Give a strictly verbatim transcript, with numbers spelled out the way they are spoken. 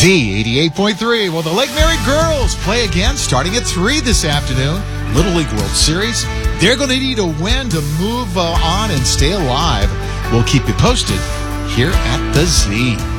Z eighty-eight point three. Well, the Lake Mary girls play again starting at three this afternoon. Little League World Series. They're going to need a win to move uh, on and stay alive. We'll keep you posted here at the Z.